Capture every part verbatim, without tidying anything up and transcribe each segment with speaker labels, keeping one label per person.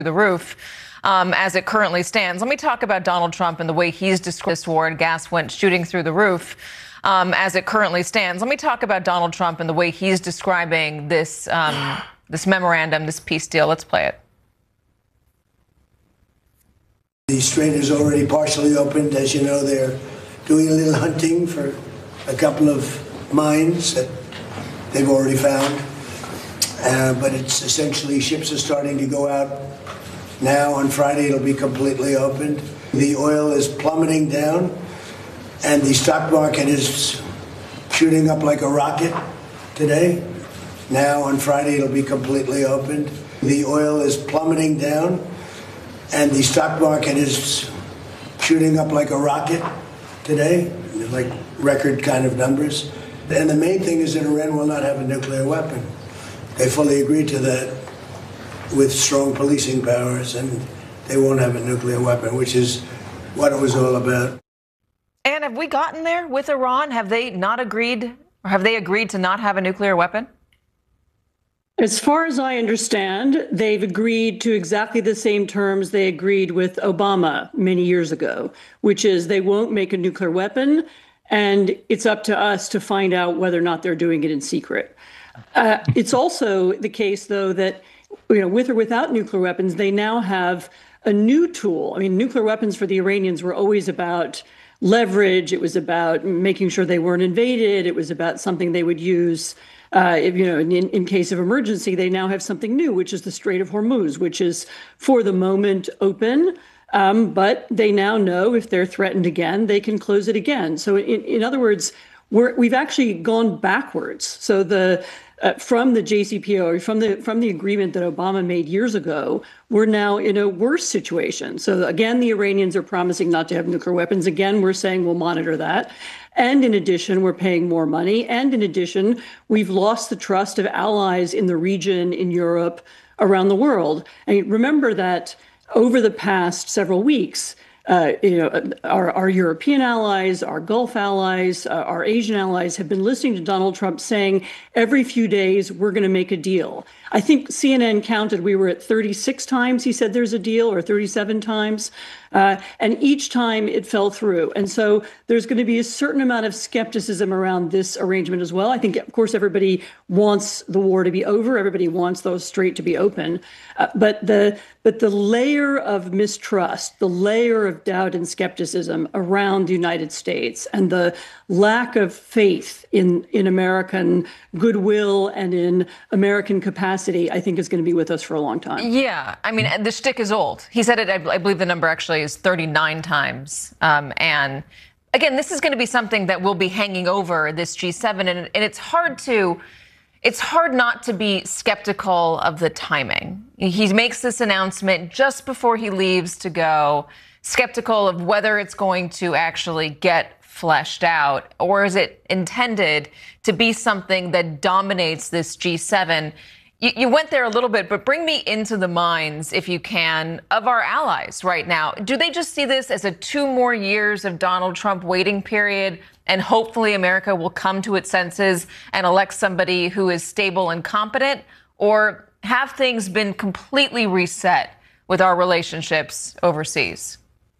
Speaker 1: the roof um, as it currently stands. Let me talk about Donald Trump and the way he's described this war, and gas went shooting through the roof um, as it currently stands. Let me talk about Donald Trump and the way he's describing this um, this memorandum, this peace deal. Let's play it.
Speaker 2: The strait is already partially opened. As you know, they're doing a little hunting for a couple of mines that they've already found. Uh, but it's essentially ships are starting to go out now. On Friday, it'll be completely opened. The oil is plummeting down, and the stock market is shooting up like a rocket today. Now, on Friday, it'll be completely opened. The oil is plummeting down, and the stock market is shooting up like a rocket today, like record kind of numbers. And the main thing is that Iran will not have a nuclear weapon. They fully agreed to that with strong policing powers, and they won't have a nuclear weapon, which is what it was all about.
Speaker 1: And have we gotten there with Iran? Have they not agreed, or have they agreed to not have a nuclear weapon?
Speaker 3: As far as I understand, they've agreed to exactly the same terms they agreed with Obama many years ago, which is they won't make a nuclear weapon, and it's up to us to find out whether or not they're doing it in secret. Uh, it's also the case, though, that you know, with or without nuclear weapons, they now have a new tool. I mean, nuclear weapons for the Iranians were always about leverage. It was about making sure they weren't invaded. It was about something they would use, uh, if, you know, in, in case of emergency. They now have something new, which is the Strait of Hormuz, which is for the moment open. Um, but they now know if they're threatened again, they can close it again. So in, in other words, We're, we've actually gone backwards. So the uh, from the J C P O, or from the from the agreement that Obama made years ago, we're now in a worse situation. So again, the Iranians are promising not to have nuclear weapons. Again, we're saying we'll monitor that. And in addition, we're paying more money. And in addition, we've lost the trust of allies in the region, in Europe, around the world. And remember that over the past several weeks, Uh, you know, our, our European allies, our Gulf allies, uh, our Asian allies have been listening to Donald Trump saying every few days we're going to make a deal. I think C N N counted we were at thirty-six times he said there's a deal, or thirty-seven times. Uh, and each time it fell through. And so there's going to be a certain amount of skepticism around this arrangement as well. I think, of course, everybody wants the war to be over. Everybody wants those strait to be open. Uh, but the but the layer of mistrust, the layer of doubt and skepticism around the United States, and the lack of faith in, in American goodwill and in American capacity, I think is going to be with us for a long time.
Speaker 1: Yeah. I mean, the shtick is old. He said it, I, I believe the number actually is thirty-nine times. Um, and again, this is going to be something that will be hanging over this G seven. And, and it's hard to, it's hard not to be skeptical of the timing. He makes this announcement just before he leaves to go, skeptical of whether it's going to actually get fleshed out, or is it intended to be something that dominates this G seven? You, you went there a little bit, but bring me into the minds, if you can, of our allies right now. Do they just see this as a two more years of Donald Trump waiting period, and hopefully America will come to its senses and elect somebody who is stable and competent? Or have things been completely reset with our relationships overseas?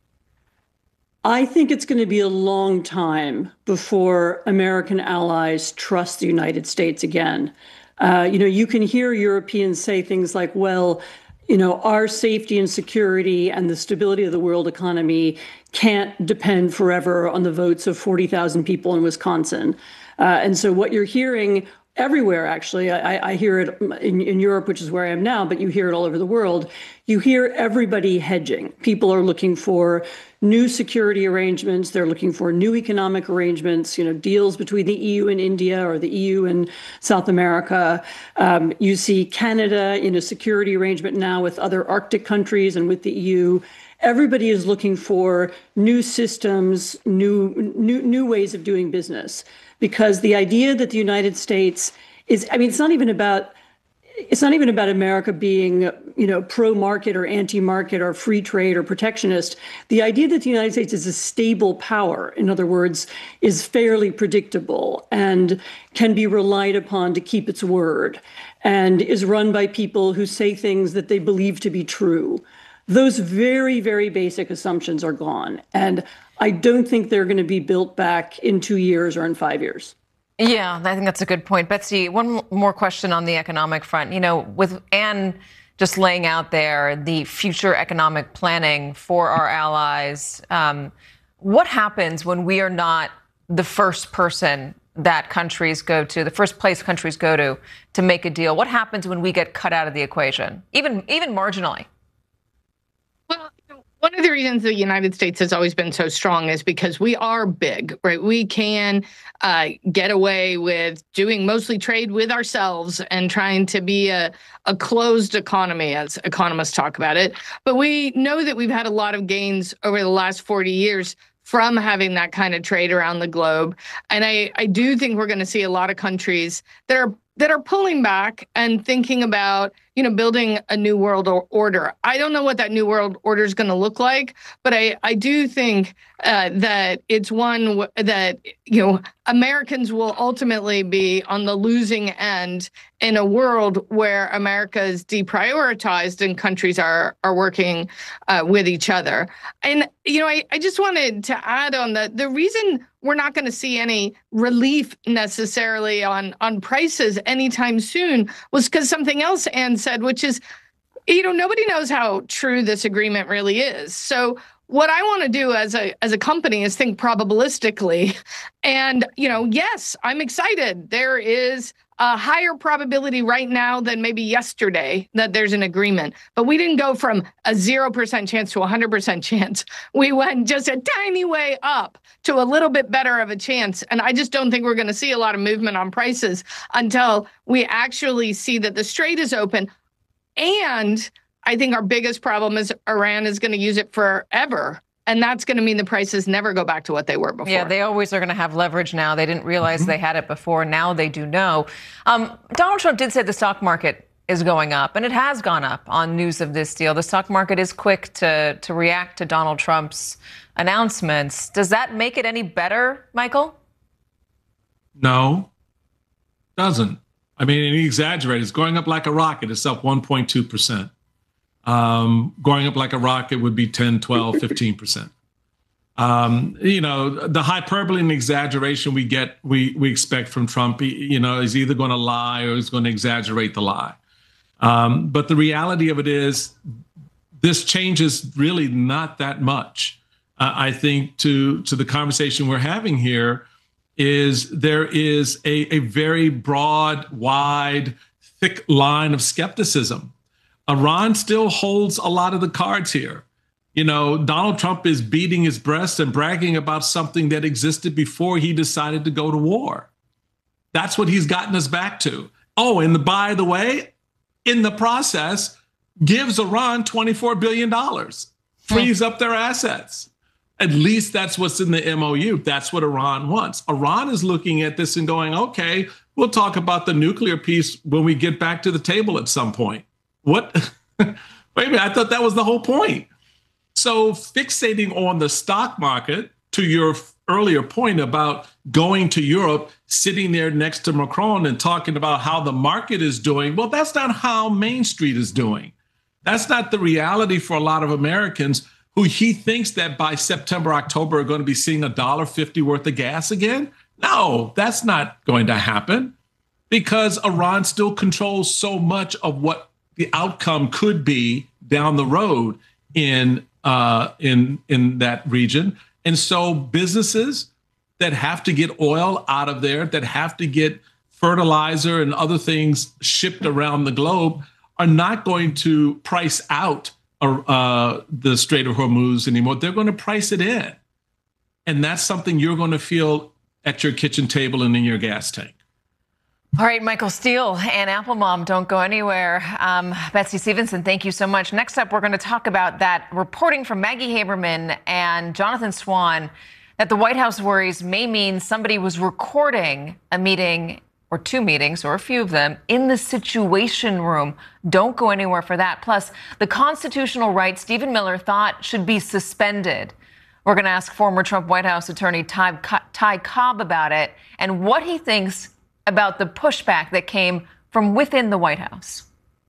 Speaker 3: I think it's going to be a long time before American allies trust the United States again. Uh, you know, you can hear Europeans say things like, well, you know, our safety and security and the stability of the world economy can't depend forever on the votes of forty thousand people in Wisconsin. Uh, and so what you're hearing everywhere, actually, I, I hear it in, in Europe, which is where I am now, but you hear it all over the world. You hear everybody hedging. People are looking for new security arrangements. They're looking for new economic arrangements, you know, deals between the E U and India, or the E U and South America. Um, you see Canada in a security arrangement now with other Arctic countries and with the E U. Everybody is looking for new systems, new, new, new ways of doing business, because the idea that the United States is, I mean, it's not even about it's not even about America being, you know, pro-market or anti-market or free trade or protectionist. The idea that the United States is a stable power, in other words, is fairly predictable and can be relied upon to keep its word and is run by people who say things that they believe to be true. Those very, very basic assumptions are gone. And I don't think they're going to be built back in two years or in five years.
Speaker 1: Yeah, I think that's a good point. Betsy, one more question on the economic front. You know, with Anne just laying out there the future economic planning for our allies, um, what happens when we are not the first person that countries go to, the first place countries go to, to make a deal? What happens when we get cut out of the equation, even even marginally?
Speaker 4: Well, one of the reasons the United States has always been so strong is because we are big, right? We can uh, get away with doing mostly trade with ourselves and trying to be a, a closed economy, as economists talk about it. But we know that we've had a lot of gains over the last forty years from having that kind of trade around the globe. And I, I do think we're going to see a lot of countries that are that are pulling back and thinking about, you know, building a new world order. I don't know what that new world order is going to look like, but I, I do think uh, that it's one w- that, you know, Americans will ultimately be on the losing end in a world where America is deprioritized and countries are are working uh, with each other. And, you know, I, I just wanted to add on the, the reason we're not going to see any relief necessarily on, on prices anytime soon was because something else Anne said, which is, you know, nobody knows how true this agreement really is. So what I want to do as a as a company is think probabilistically. And, you know, yes, I'm excited. There is a higher probability right now than maybe yesterday that there's an agreement. But we didn't go from a zero percent chance to a one hundred percent chance. We went just a tiny way up to a little bit better of a chance. And I just don't think we're going to see a lot of movement on prices until we actually see that the strait is open. And I think our biggest problem is Iran is going to use it forever. And that's going to mean the prices never go back to what they were before.
Speaker 1: Yeah, they always are going to have leverage now. They didn't realize mm-hmm. they had it before. Now they do know. Um, Donald Trump did say the stock market is going up, and it has gone up on news of this deal. The stock market is quick to, to react to Donald Trump's announcements. Does that make it any better, Michael?
Speaker 5: No, doesn't. I mean, he exaggerated. It's going up like a rocket. It's up one point two percent. Um, going up like a rocket would be ten, twelve, fifteen percent. Um, you know, the hyperbole and exaggeration we get, we we expect from Trump, you know, he's either going to lie or he's going to exaggerate the lie. Um, but the reality of it is this changes really not that much. Uh, I think to, to the conversation we're having here is there is a, a very broad, wide, thick line of skepticism. Iran still holds a lot of the cards here. You know, Donald Trump is beating his breast and bragging about something that existed before he decided to go to war. That's what he's gotten us back to. Oh, and the, by the way, in the process, gives Iran twenty-four billion dollars, frees up their assets. At least that's what's in the M O U. That's what Iran wants. Iran is looking at this and going, okay, we'll talk about the nuclear piece when we get back to the table at some point. What? Wait a minute, I thought that was the whole point. So fixating on the stock market, to your earlier point about going to Europe, sitting there next to Macron and talking about how the market is doing, well, that's not how Main Street is doing. That's not the reality for a lot of Americans who he thinks that by September, October are going to be seeing a dollar fifty worth of gas again. No, that's not going to happen because Iran still controls so much of what the outcome could be down the road in uh, in in that region. And so businesses that have to get oil out of there, that have to get fertilizer and other things shipped around the globe are not going to price out uh, the Strait of Hormuz anymore. They're going to price it in. And that's something you're going to feel at your kitchen table and in your gas tank.
Speaker 1: All right, Michael Steele and Applemom, don't go anywhere. Um, Betsy Stevenson, thank you so much. Next up, we're going to talk about that reporting from Maggie Haberman and Jonathan Swan that the White House worries may mean somebody was recording a meeting or two meetings, or a few of them, in the Situation Room. Don't go anywhere for that. Plus, the constitutional right Stephen Miller thought should be suspended. We're going to ask former Trump White House attorney Ty, Ty Cobb about it and what he thinks about the pushback that came from within the White House.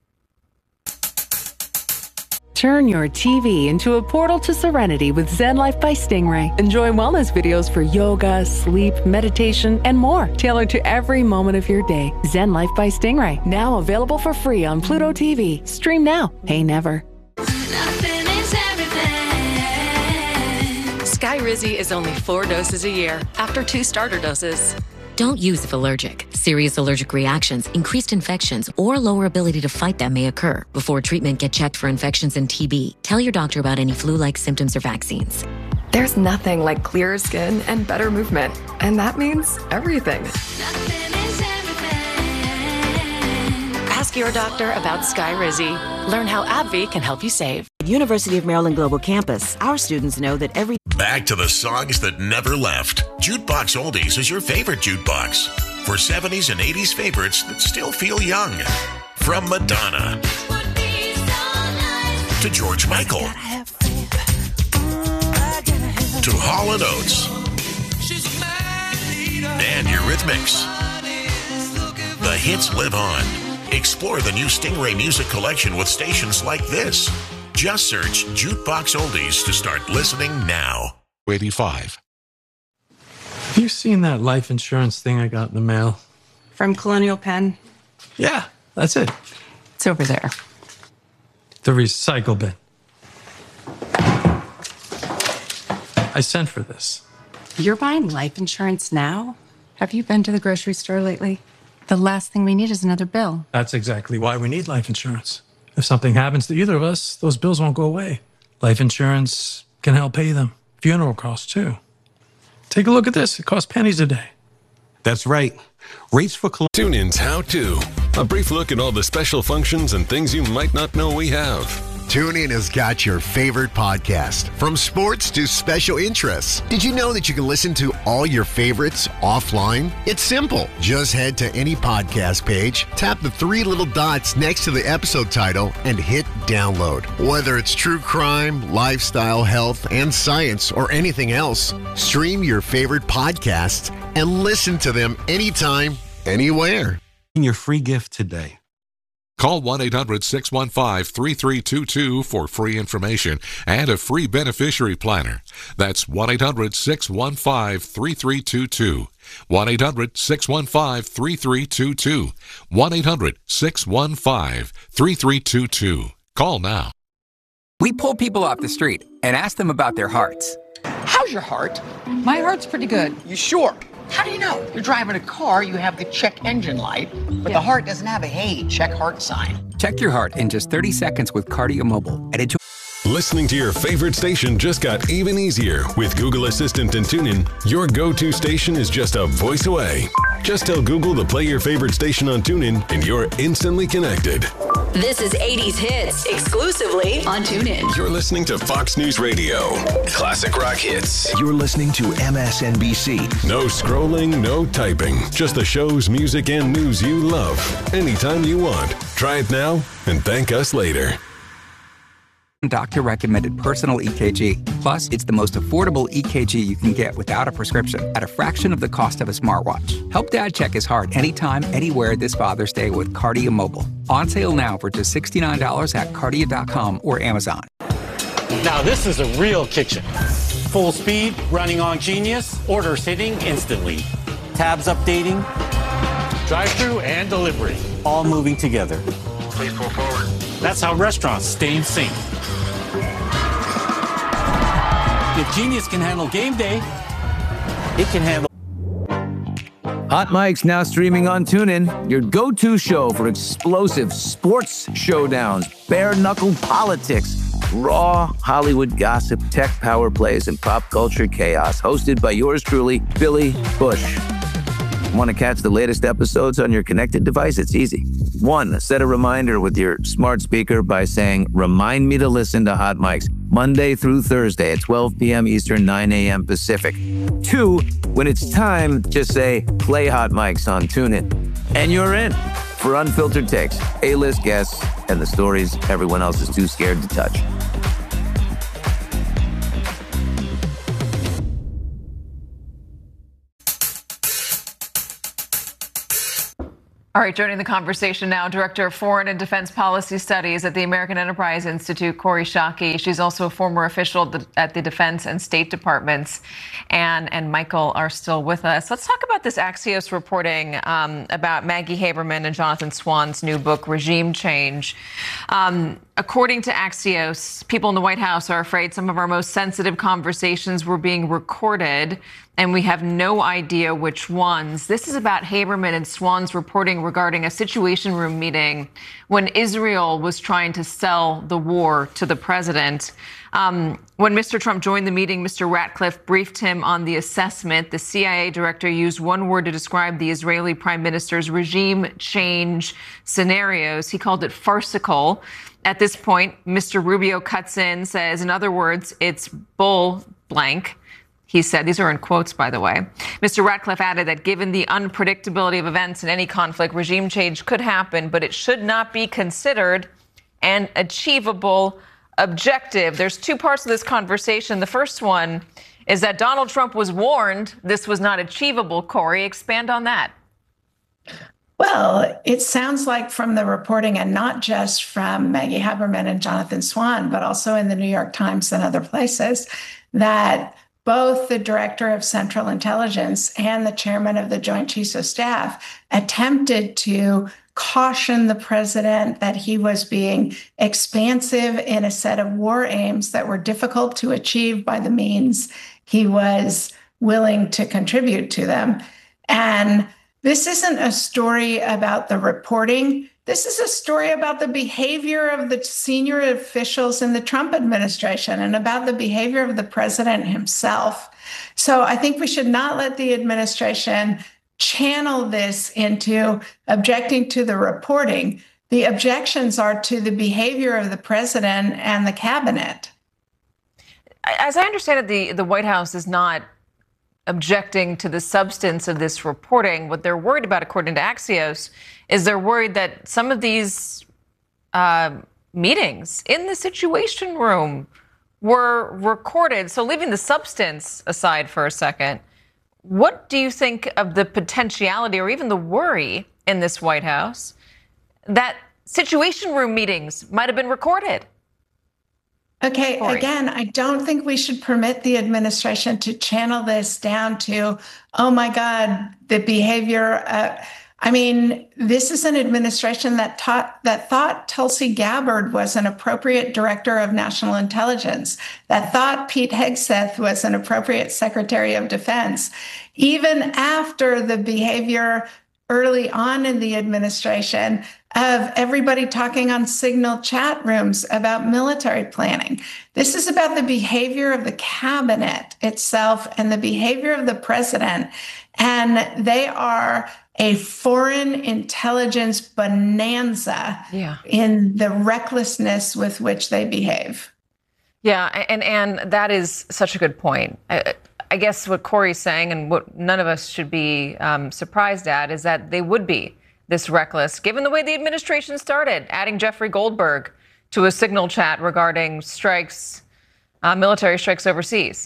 Speaker 6: Turn your T V into a portal to serenity with Zen Life by Stingray. Enjoy wellness videos for yoga, sleep, meditation, and more, tailored to every moment of your day. Zen Life by Stingray, now available for free on Pluto T V. Stream now, pay never.
Speaker 7: Nothing is everything.
Speaker 8: Skyrizi is only four doses a year after two starter doses.
Speaker 9: Don't use if allergic. Serious allergic reactions, increased infections, or lower ability to fight them may occur. Before treatment, get checked for infections and T B. Tell your doctor about any flu-like symptoms or vaccines.
Speaker 10: There's nothing like clearer skin and better movement. And that means everything.
Speaker 7: Nothing is everything.
Speaker 8: Ask your doctor about Skyrizi. Learn how AbbVie can help you save.
Speaker 11: At University of Maryland Global Campus, our students know that every...
Speaker 12: Back to the songs that never left. Jukebox Oldies is your favorite jukebox. For seventies and eighties favorites that still feel young. From Madonna to George Michael to Hall and Oates and Eurythmics. The hits live on. Explore the new Stingray Music Collection with stations like this. Just search Jukebox Oldies to start listening now.
Speaker 13: eighty-five. Have you seen that life insurance thing I got in the mail?
Speaker 14: From Colonial Penn?
Speaker 13: Yeah, that's it.
Speaker 14: It's over there.
Speaker 13: The recycle bin. I sent for this.
Speaker 14: You're buying life insurance now? Have you been to the grocery store lately? The last thing we need is another bill.
Speaker 13: That's exactly why we need life insurance. If something happens to either of us, those bills won't go away. Life insurance can help pay them. Funeral costs, too. Take a look at this. It costs pennies a day.
Speaker 15: That's right. Rates for...
Speaker 16: TuneIn's How To. A brief look at all the special functions and things you might not know we have.
Speaker 17: TuneIn has got your favorite podcast, from sports to special interests. Did you know that you can listen to all your favorites offline? It's simple. Just head to any podcast page, tap the three little dots next to the episode title, and hit download. Whether it's true crime, lifestyle, health, and science, or anything else, stream your favorite podcasts and listen to them anytime, anywhere.
Speaker 15: Your free gift today.
Speaker 16: Call one eight hundred six one five three three two two for free information and a free beneficiary planner. That's one eight hundred six one five three three two two. one eight hundred six one five three three two two. one eight hundred six one five three three two two. Call now.
Speaker 18: We pull people off the street and ask them about their hearts.
Speaker 19: How's your heart?
Speaker 14: My heart's pretty good.
Speaker 19: You sure? How do you know? You're driving a car, you have the check engine light, but yeah. the heart doesn't have a hey, check heart sign.
Speaker 18: Check your heart in just thirty seconds with Cardio Mobile. And enjoy-
Speaker 16: Listening to your favorite station just got even easier. With Google Assistant and TuneIn, your go-to station is just a voice away. Just tell Google to play your favorite station on TuneIn and you're instantly connected.
Speaker 20: This is eighties Hits, exclusively on TuneIn.
Speaker 16: You're listening to Fox News Radio. Classic rock hits.
Speaker 21: You're listening to M S N B C.
Speaker 16: No scrolling, no typing. Just the shows, music, and news you love. Anytime you want. Try it now and thank us later.
Speaker 18: Doctor recommended personal E K G. Plus, it's the most affordable E K G you can get without a prescription at a fraction of the cost of a smartwatch. Help Dad check his heart anytime, anywhere this Father's Day with Cardio Mobile. On sale now for just sixty-nine dollars at cardio dot com or Amazon.
Speaker 22: Now this is a real kitchen. Full speed, running on Genius, orders hitting instantly. Tabs updating, drive-through and delivery, all moving together. Please pull forward. That's how restaurants stay in sync. If Genius can handle game day, it can handle...
Speaker 23: Hot Mike's now streaming on TuneIn, your go-to show for explosive sports showdowns, bare-knuckle politics, raw Hollywood gossip, tech power plays, and pop culture chaos. Hosted by yours truly, Billy Bush. Want to catch the latest episodes on your connected device? It's easy. One, set a reminder with your smart speaker by saying, remind me to listen to Hot Mike's Monday through Thursday at twelve p.m. Eastern, nine a.m. Pacific. Two, when it's time, just say, play Hot Mike's on TuneIn. and you're in for Unfiltered Takes, A-list guests, and the stories everyone else is too scared to touch.
Speaker 1: All right, joining the conversation now, Director of Foreign and Defense Policy Studies at the American Enterprise Institute, Kori Schake. She's also a former official at the Defense and State Departments. Anne and Michael are still with us. Let's talk about this Axios reporting um, about Maggie Haberman and Jonathan Swann's new book, Regime Change. Um, according to Axios, people in the White House are afraid some of our most sensitive conversations were being recorded, and we have no idea which ones. This is about Haberman and Swann's reporting regarding a Situation Room meeting when Israel was trying to sell the war to the president. Um, when Mister Trump joined the meeting, Mister Ratcliffe briefed him on the assessment. The C I A director used one word to describe the Israeli prime minister's regime change scenarios. He called it farcical. At this point, Mister Rubio cuts in, says, in other words, it's bull blank. He said, these are in quotes, by the way. Mister Ratcliffe added that given the unpredictability of events in any conflict, regime change could happen, but it should not be considered an achievable objective. There's two parts of this conversation. The first one is that Donald Trump was warned this was not achievable. Kori, expand on that.
Speaker 2: Well, it sounds like from the reporting, and not just from Maggie Haberman and Jonathan Swann, but also in the New York Times and other places, that both the director of Central Intelligence and the chairman of the Joint Chiefs of Staff attempted to caution the president that he was being expansive in a set of war aims that were difficult to achieve by the means he was willing to contribute to them. And this isn't a story about the reporting. This is a story about the behavior of the senior officials in the Trump administration and about the behavior of the president himself. So I think we should not let the administration channel this into objecting to the reporting. The objections are to the behavior of the president and the cabinet.
Speaker 1: As I understand it, the, the White House is not objecting to the substance of this reporting. What they're worried about, according to Axios, is they're worried that some of these uh, meetings in the Situation Room were recorded. So leaving the substance aside for a second, what do you think of the potentiality or even the worry in this White House that Situation Room meetings might have been recorded?
Speaker 2: Okay, again, I don't think we should permit the administration to channel this down to, oh my God, the behavior. Uh, I mean, this is an administration that taught that thought Tulsi Gabbard was an appropriate director of national intelligence, that thought Pete Hegseth was an appropriate secretary of defense, even after the behavior early on in the administration of everybody talking on Signal chat rooms about military planning. This is about the behavior of the cabinet itself and the behavior of the president. And they are a foreign intelligence bonanza yeah. in the recklessness with which they behave.
Speaker 1: Yeah, and, and that is such a good point. I, I guess what Kori's saying, and what none of us should be um, surprised at, is that they would be this reckless, given the way the administration started, adding Jeffrey Goldberg to a Signal chat regarding strikes, uh, military strikes overseas.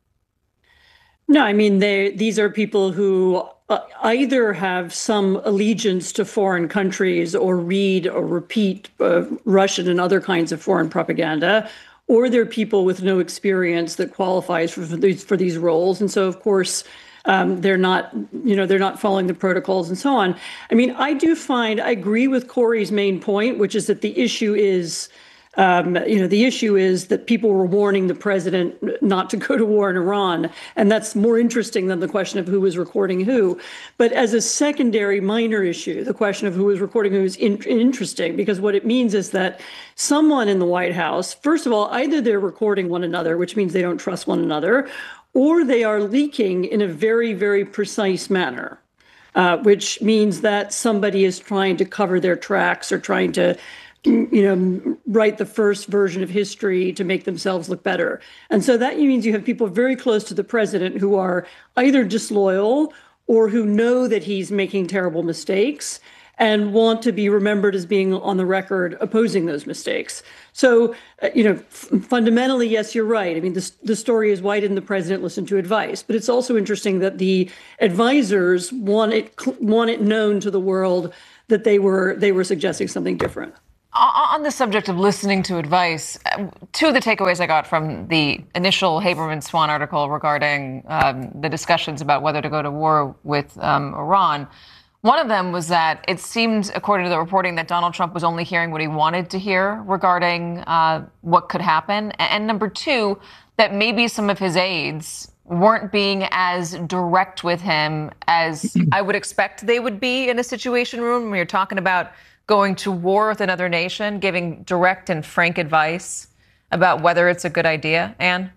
Speaker 3: No, I mean, they, these are people who uh, either have some allegiance to foreign countries or read or repeat uh, Russian and other kinds of foreign propaganda, or they're people with no experience that qualifies for, for these for these roles. And so, of course, um, they're not, you know, they're not following the protocols and so on. I mean, I do find, I agree with Kori's main point, which is that the issue is, um, you know, the issue is that people were warning the president not to go to war in Iran. And that's more interesting than the question of who was recording who. But as a secondary minor issue, the question of who was recording who is in- interesting, because what it means is that someone in the White House, first of all, either they're recording one another, which means they don't trust one another, or they are leaking in a very, very precise manner, uh, which means that somebody is trying to cover their tracks or trying to, you know, write the first version of history to make themselves look better. And so that means you have people very close to the president who are either disloyal or who know that he's making terrible mistakes and want to be remembered as being on the record opposing those mistakes. So, uh, you know, f- fundamentally, yes, you're right. I mean, this, the story is, why didn't the president listen to advice? But it's also interesting that the advisors want it want it known to the world that they were they were suggesting something different.
Speaker 1: On the subject of listening to advice, two of the takeaways I got from the initial Haberman-Swan article regarding um, the discussions about whether to go to war with um, Iran. One of them was that it seemed, according to the reporting, that Donald Trump was only hearing what he wanted to hear regarding uh, what could happen. And number two, that maybe some of his aides weren't being as direct with him as I would expect they would be in a Situation Room when you're talking about going to war with another nation, giving direct and frank advice about whether it's a good idea. Anne?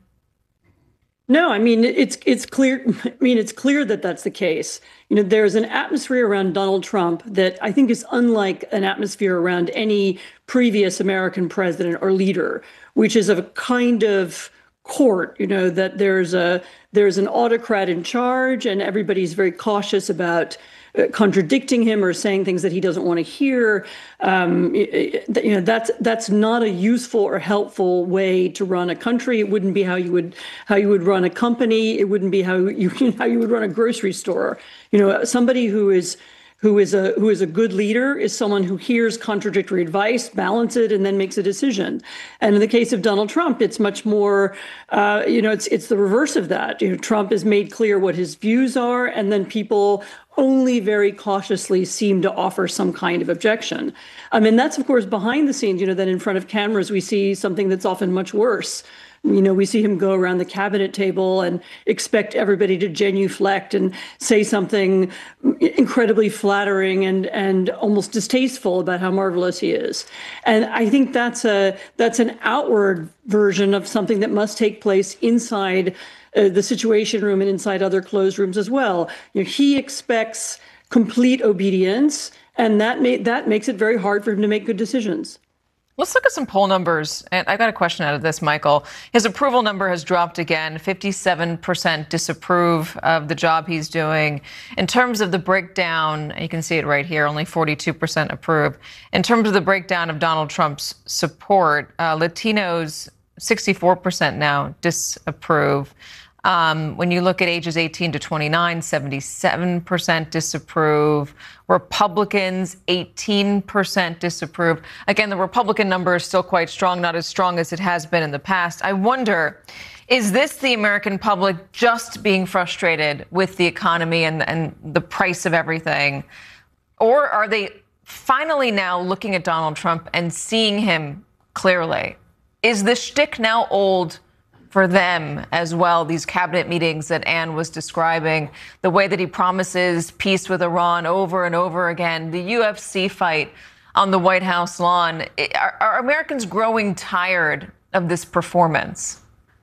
Speaker 3: No, I mean, it's it's clear. I mean, it's clear that that's the case. You know, there's an atmosphere around Donald Trump that I think is unlike an atmosphere around any previous American president or leader, which is of a kind of court, you know, that there's a there's an autocrat in charge and everybody's very cautious about uh, contradicting him or saying things that he doesn't want to hear. Um, you know, that's that's not a useful or helpful way to run a country. It wouldn't be how you would how you would run a company. It wouldn't be how you how you would run a grocery store. You know, somebody who is who is a who is a good leader is someone who hears contradictory advice, balances it, and then makes a decision. And in the case of Donald Trump, it's much more, uh, you know, it's it's the reverse of that. You know, Trump has made clear what his views are, and then people only very cautiously seem to offer some kind of objection. I mean, that's, of course, behind the scenes. You know, then in front of cameras, we see something that's often much worse. You know, we see him go around the cabinet table and expect everybody to genuflect and say something incredibly flattering and and almost distasteful about how marvelous he is. And I think that's a that's an outward version of something that must take place inside uh, the Situation Room and inside other closed rooms as well. You know, he expects complete obedience, and that may, that makes it very hard for him to make good decisions.
Speaker 1: Let's look at some poll numbers. And I got a question out of this, Michael. His approval number has dropped again. fifty-seven percent disapprove of the job he's doing. In terms of the breakdown, you can see it right here, only forty-two percent approve. In terms of the breakdown of Donald Trump's support, uh, Latinos, sixty-four percent now disapprove. Um, when you look at ages eighteen to twenty-nine, seventy-seven percent disapprove. Republicans, eighteen percent disapprove. Again, the Republican number is still quite strong, not as strong as it has been in the past. I wonder, is this the American public just being frustrated with the economy and, and the price of everything? Or are they finally now looking at Donald Trump and seeing him clearly? Is the shtick now old for them as well, these cabinet meetings that Anne was describing, the way that he promises peace with Iran over and over again, the U F C fight on the White House lawn? Are, are Americans growing tired of this performance?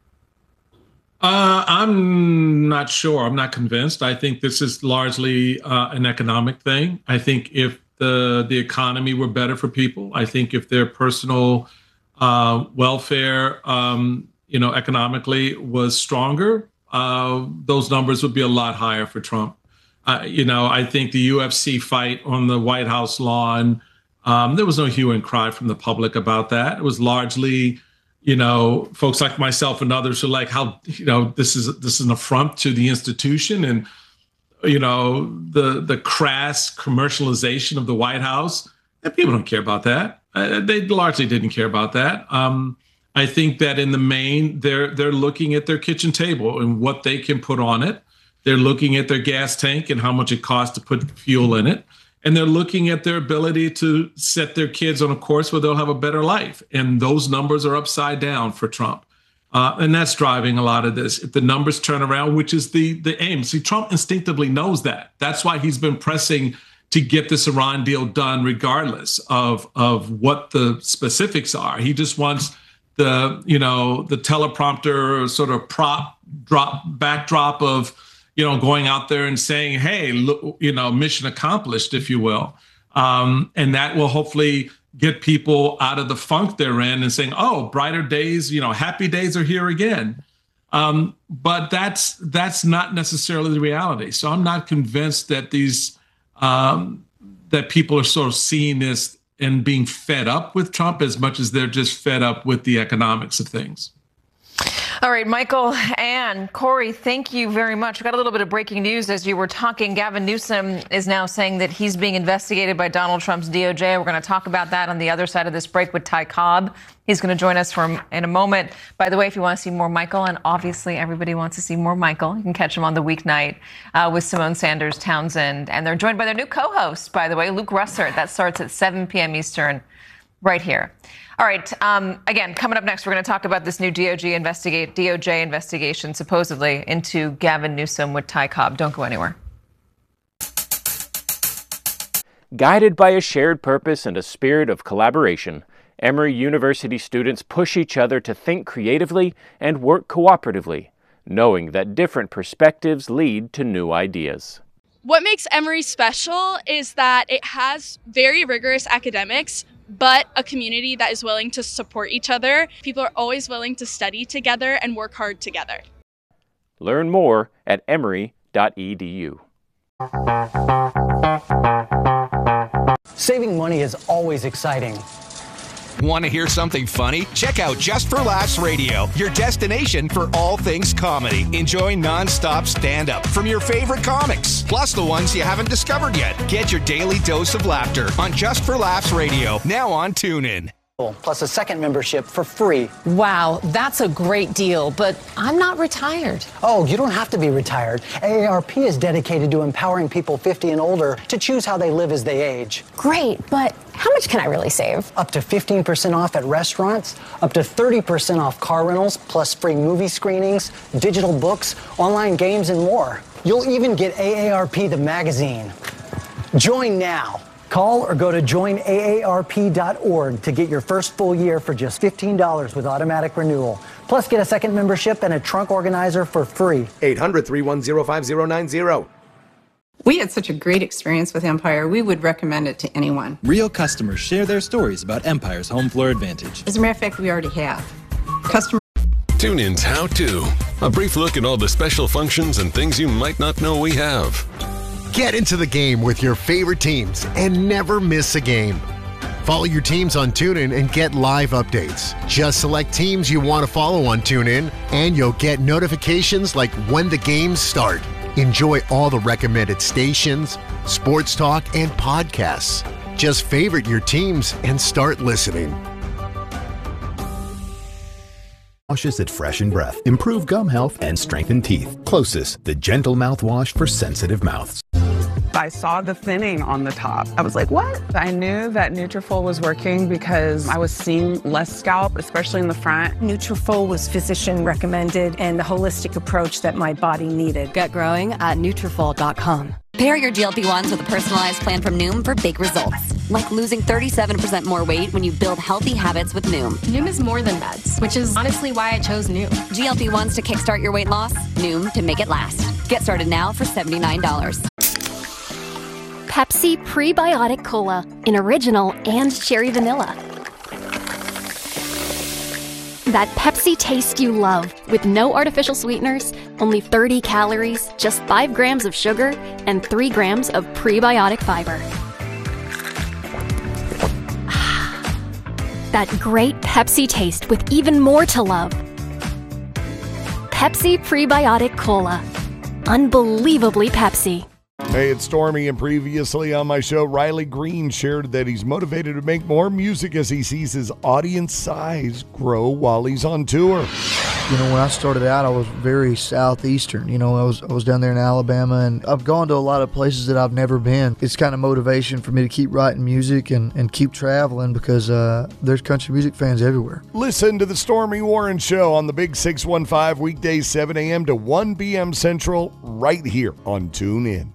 Speaker 4: Uh, I'm not sure. I'm not convinced. I think this is largely uh, an economic thing. I think if the, the economy were better for people, I think if their personal uh, welfare um, you know, economically was stronger, uh, those numbers would be a lot higher for Trump. Uh, you know, I think the U F C fight on the White House lawn, um, there was no hue and cry from the public about that. It was largely, you know, folks like myself and others who are like, how, you know, this is this is an affront to the institution and, you know, the the crass commercialization of the White House. And people don't care about that. Uh, they largely didn't care about that. Um, I think that in the main, they're they're looking at their kitchen table and what they can put on it. They're looking at their gas tank and how much it costs to put fuel in it. And they're looking at their ability to set their kids on a course where they'll have a better life. And those numbers are upside down for Trump. Uh, and that's driving a lot of this. If the numbers turn around, which is the, the aim. See, Trump instinctively knows that. That's why he's been pressing to get this Iran deal done, regardless of, of what the specifics are. He just wants the, you know, the teleprompter sort of prop drop backdrop of, you know, going out there and saying, hey, look, you know, mission accomplished, if you will. Um, and that will hopefully get people out of the funk they're in and saying, oh, brighter days, you know, happy days are here again. Um, but that's that's not necessarily the reality. So I'm not convinced that these um, that people are sort of seeing this and being fed up with Trump as much as they're just fed up with the economics of things.
Speaker 1: All right, Michael and Corey, thank you very much. We got a little bit of breaking news as you were talking. Gavin Newsom is now saying that he's being investigated by Donald Trump's D O J. We're going to talk about that on the other side of this break with Ty Cobb. He's going to join us for in a moment. By the way, if you want to see more Michael, and obviously everybody wants to see more Michael, you can catch him on the weeknight uh, with Simone Sanders Townsend. And they're joined by their new co-host, by the way, Luke Russert. That starts at seven p.m. Eastern right here. All right. Um, again, coming up next, we're going to talk about this new D O J investigate D O J investigation, supposedly into Gavin Newsom with Ty Cobb. Don't go anywhere.
Speaker 5: Guided by a shared purpose and a spirit of collaboration, Emory University students push each other to think creatively and work cooperatively, knowing that different perspectives lead to new ideas.
Speaker 6: What makes Emory special is that it has very rigorous academics, but a community that is willing to support each other. People are always willing to study together and work hard together.
Speaker 5: Learn more at emory dot e d u.
Speaker 9: Saving money is always exciting.
Speaker 24: Want to hear something funny? Check out Just for Laughs Radio, your destination for all things comedy. Enjoy nonstop stand-up from your favorite comics, plus the ones you haven't discovered yet. Get your daily dose of laughter on Just for Laughs Radio, now on TuneIn.
Speaker 9: Plus a second membership for free.
Speaker 25: Wow, that's a great deal, but I'm not retired.
Speaker 9: Oh, you don't have to be retired. A A R P is dedicated to empowering people fifty and older to choose how they live as they age.
Speaker 25: Great, but how much can I really save?
Speaker 9: Up to fifteen percent off at restaurants, up to thirty percent off car rentals, plus free movie screenings, digital books, online games, and more. You'll even get A A R P the magazine. Join now. Call or go to join A A R P dot org to get your first full year for just fifteen dollars with automatic renewal. Plus, get a second membership and a trunk organizer for free.
Speaker 26: eight hundred, three one zero, five zero nine zero.
Speaker 27: We had such a great experience with Empire, we would recommend it to anyone.
Speaker 28: Real customers share their stories about Empire's home floor advantage.
Speaker 27: As a matter of fact, we already have. Customer
Speaker 29: TuneIn's How To. A brief look at all the special functions and things you might not know we have.
Speaker 17: Get into the game with your favorite teams and never miss a game. Follow your teams on TuneIn and get live updates. Just select teams you want to follow on TuneIn, and you'll get notifications like when the games start. Enjoy all the recommended stations, sports talk, and podcasts. Just favorite your teams and start listening.
Speaker 30: Washes that freshen breath, improve gum health, and strengthen teeth. Closest, the gentle mouthwash for sensitive mouths.
Speaker 31: I saw the thinning on the top. I was like, what? I knew that Nutrafol was working because I was seeing less scalp, especially in the front.
Speaker 32: Nutrafol was physician recommended and the holistic approach that my body needed.
Speaker 33: Get growing at Nutrafol dot com.
Speaker 34: Pair your G L P ones with a personalized plan from Noom for big results. Like losing thirty-seven percent more weight when you build healthy habits with Noom.
Speaker 35: Noom is more than meds, which is honestly why I chose Noom.
Speaker 34: G L P ones to kickstart your weight loss, Noom to make it last. Get started now for seventy-nine dollars.
Speaker 36: Pepsi Prebiotic Cola in original and cherry vanilla. That Pepsi taste you love with no artificial sweeteners, only thirty calories, just five grams of sugar, and three grams of prebiotic fiber. That great Pepsi taste with even more to love. Pepsi Prebiotic Cola. Unbelievably Pepsi.
Speaker 37: Hey, it's Stormy, and previously on my show, Riley Green shared that he's motivated to make more music as he sees his audience size grow while he's on tour.
Speaker 38: You know, when I started out, I was very southeastern. You know, I was I was down there in Alabama, and I've gone to a lot of places that I've never been. It's kind of motivation for me to keep writing music and, and keep traveling because uh, there's country music fans everywhere.
Speaker 37: Listen to the Stormy Warren Show on the Big six one five, weekdays seven a.m. to one p.m. Central, right here on TuneIn.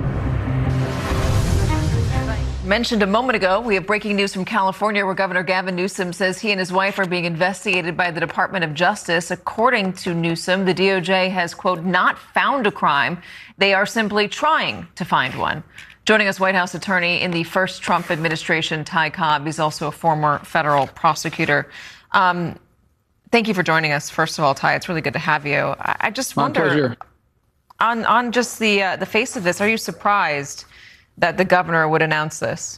Speaker 1: Mentioned a moment ago, we have breaking news from California where Governor Gavin Newsom says he and his wife are being investigated by the Department of Justice. According to Newsom, the D O J has, quote, not found a crime. They are simply trying to find one. Joining us, White House attorney in the first Trump administration, Ty Cobb. He's also a former federal prosecutor. Um, Thank you for joining us. First of all, Ty, it's really good to have you. I, I just
Speaker 2: My
Speaker 1: wonder,
Speaker 2: pleasure.
Speaker 1: on on just the uh, the face of this, are you surprised that the governor would announce this?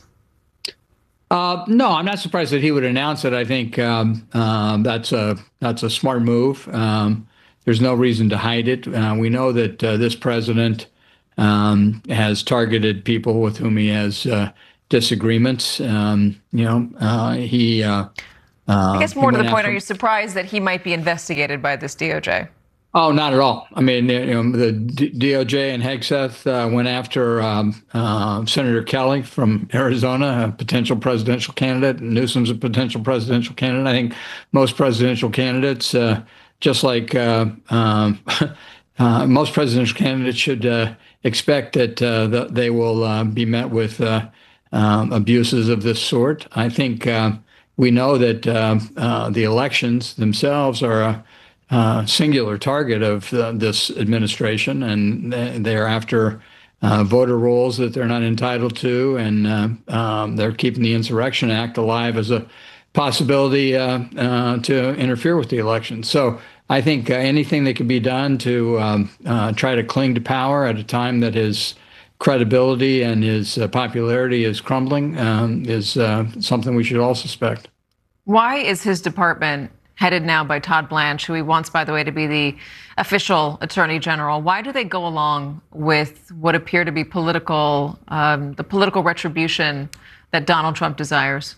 Speaker 2: Uh, no, I'm not surprised that he would announce it. I think um, uh, that's a that's a smart move. Um, there's no reason to hide it. Uh, we know that uh, this president um, has targeted people with whom he has uh, disagreements. Um, you know, uh, he. Uh,
Speaker 1: I guess more to the point,
Speaker 2: after,
Speaker 1: are you surprised that he might be investigated by this D O J?
Speaker 2: Oh, not at all. I mean, you know, the D O J and Hegseth uh, went after um, uh, Senator Kelly from Arizona, a potential presidential candidate. Newsom's a potential presidential candidate. I think most presidential candidates, uh, just like uh, um, uh, most presidential candidates, should uh, expect that uh, the, they will uh, be met with uh, um, abuses of this sort. I think uh, we know that uh, uh, the elections themselves are a Uh, singular target of uh, this administration, and they're after uh, voter rolls that they're not entitled to, and uh, um, they're keeping the Insurrection Act alive as a possibility uh, uh, to interfere with the election. So I think uh, anything that can be done to um, uh, try to cling to power at a time that his credibility and his uh, popularity is crumbling um, is uh, something we should all suspect.
Speaker 1: Why is his department, headed now by Todd Blanche, who he wants, by the way, to be the official attorney general, why do they go along with what appear to be political, um, the political retribution that Donald Trump desires?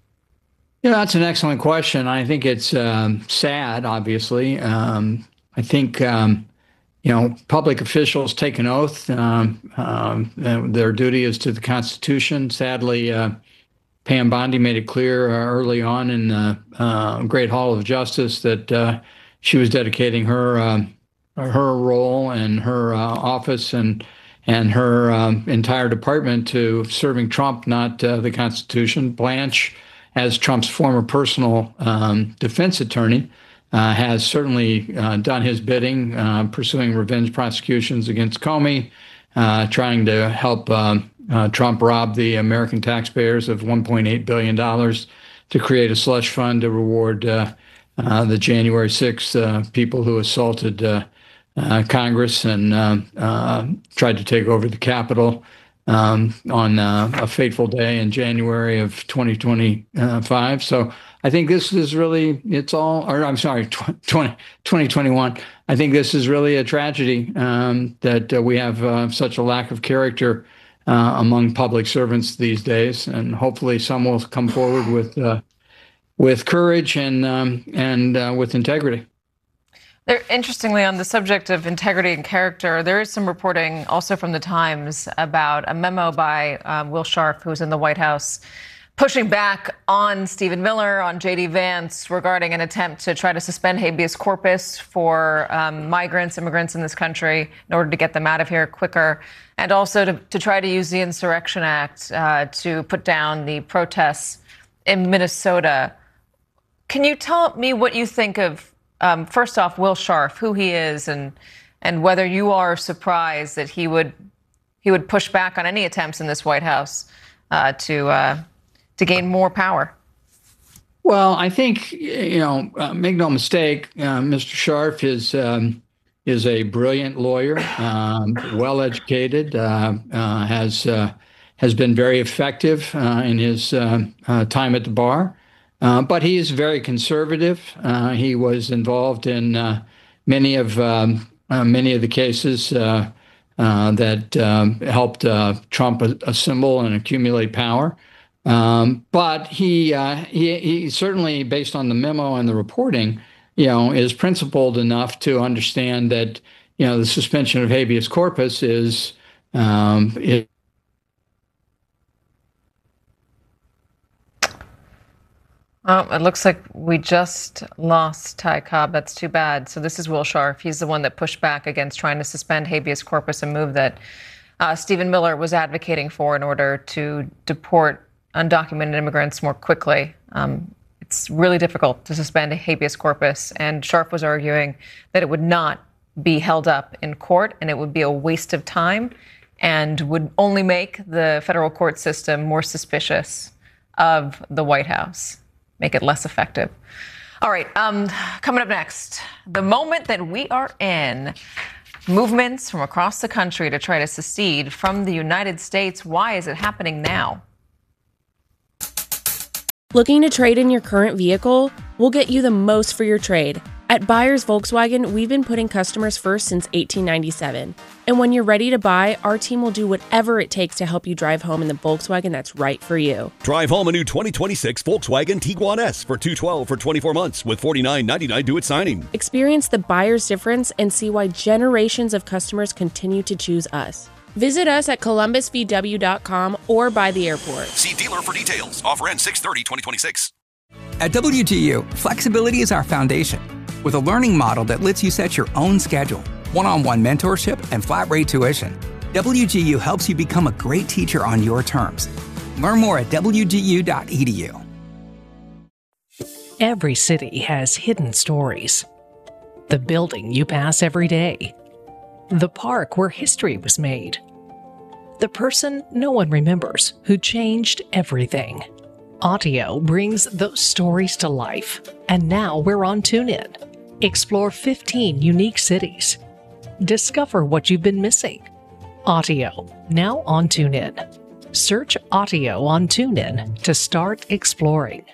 Speaker 2: Yeah, that's an excellent question. I think it's um, sad, obviously. Um, I think, um, you know, public officials take an oath. Um, um, their duty is to the Constitution. Sadly, uh, Pam Bondi made it clear uh, early on in the uh, Great Hall of Justice that uh, she was dedicating her uh, her role and her uh, office and and her um, entire department to serving Trump, not uh, the Constitution. Blanche, as Trump's former personal um, defense attorney, uh, has certainly uh, done his bidding, uh, pursuing revenge prosecutions against Comey, uh, trying to help um, Uh, Trump robbed the American taxpayers of one point eight billion dollars to create a slush fund to reward uh, uh, the January sixth uh, people who assaulted uh, uh, Congress and uh, uh, tried to take over the Capitol um, on uh, a fateful day in January of twenty twenty-five. So I think this is really, it's all, or I'm sorry, twenty twenty-one. I think this is really a tragedy um, that uh, we have uh, such a lack of character Uh, among public servants these days, and hopefully some will come forward with uh, with courage and um, and uh, with integrity.
Speaker 1: There, interestingly, on the subject of integrity and character, there is some reporting also from the Times about a memo by um, Will Scharf, who's in the White House, pushing back on Stephen Miller, on J D Vance, regarding an attempt to try to suspend habeas corpus for um, migrants, immigrants in this country in order to get them out of here quicker, and also to, to try to use the Insurrection Act uh, to put down the protests in Minnesota. Can you tell me what you think of, um, first off, Will Scharf, who he is, and and whether you are surprised that he would he would push back on any attempts in this White House uh, to uh, to gain more power?
Speaker 2: Well, I think, you know, uh, make no mistake, uh, Mister Scharf is um, is a brilliant lawyer, um, well educated, uh, uh, has uh, has been very effective uh, in his uh, uh, time at the bar, uh, but he is very conservative. Uh, he was involved in uh, many of um, uh, many of the cases uh, uh, that um, helped uh, Trump assemble and accumulate power. Um, but he, uh, he, he certainly, based on the memo and the reporting, you know, is principled enough to understand that, you know, the suspension of habeas corpus is, um, it,
Speaker 1: Oh, it looks like we just lost Ty Cobb. That's too bad. So this is Will Scharf. He's the one that pushed back against trying to suspend habeas corpus, a move that uh, Stephen Miller was advocating for in order to deport undocumented immigrants more quickly. Um, it's really difficult to suspend a habeas corpus, and Scharf was arguing that it would not be held up in court and it would be a waste of time and would only make the federal court system more suspicious of the White House, make it less effective. All right, um, coming up next, the moment that we are in. Movements from across the country to try to secede from the United States. Why is it happening now?
Speaker 3: Looking to trade in your current vehicle? We'll get you the most for your trade. At Buyers Volkswagen, we've been putting customers first since eighteen ninety-seven. And when you're ready to buy, our team will do whatever it takes to help you drive home in the Volkswagen that's right for you.
Speaker 4: Drive home a new twenty twenty-six Volkswagen Tiguan S for two hundred twelve dollars for twenty-four months with forty-nine ninety-nine due at signing.
Speaker 3: Experience the buyer's difference and see why generations of customers continue to choose us. Visit us at columbus v w dot com or by the airport.
Speaker 4: See dealer for details. Offer ends six thirty twenty twenty-six.
Speaker 6: At W G U, flexibility is our foundation. With a learning model that lets you set your own schedule, one-on-one mentorship, and flat-rate tuition, W G U helps you become a great teacher on your terms. Learn more at w g u dot e d u.
Speaker 7: Every city has hidden stories. The building you pass every day. The park where history was made. The person no one remembers who changed everything. Audio brings those stories to life, and now we're on TuneIn. Explore fifteen unique cities. Discover what you've been missing. Audio, now on TuneIn. Search Audio on TuneIn to start exploring.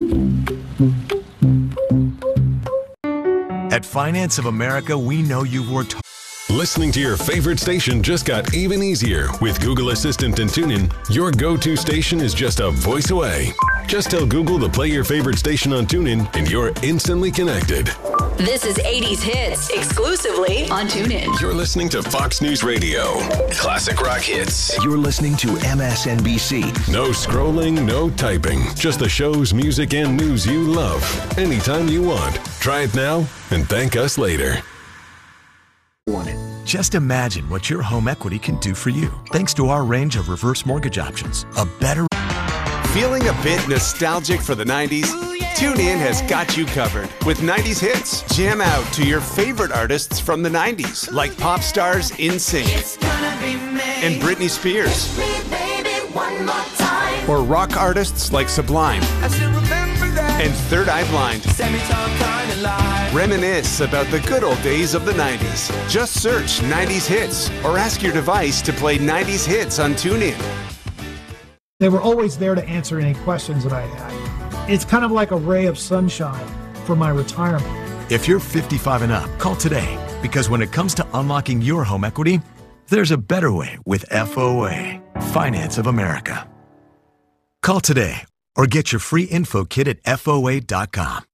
Speaker 8: At Finance of America, we know you've worked hard.
Speaker 29: Listening to your favorite station just got even easier with Google Assistant and TuneIn. Your go-to station is just a voice away. Just tell Google to play your favorite station on TuneIn, and you're instantly connected.
Speaker 10: This is eighties Hits, exclusively on TuneIn.
Speaker 29: You're listening to Fox News Radio. Classic rock hits.
Speaker 11: You're listening to M S N B C.
Speaker 29: No scrolling, no typing. Just the shows, music, and news you love. Anytime you want. Try it now and thank us later.
Speaker 8: Just imagine what your home equity can do for you. Thanks to our range of reverse mortgage options. A better...
Speaker 12: Feeling a bit nostalgic for the nineties? TuneIn has got you covered with nineties hits. Jam out to your favorite artists from the nineties, like pop stars NSYNC and Britney Spears. Or rock artists like Sublime and Third Eye Blind. Reminisce about the good old days of the nineties. Just search nineties hits or ask your device to play nineties hits on TuneIn.
Speaker 13: They were always there to answer any questions that I had. It's kind of like a ray of sunshine for my retirement.
Speaker 8: If you're fifty-five and up, call today, because when it comes to unlocking your home equity, there's a better way with F O A, Finance of America. Call today or get your free info kit at F O A dot com.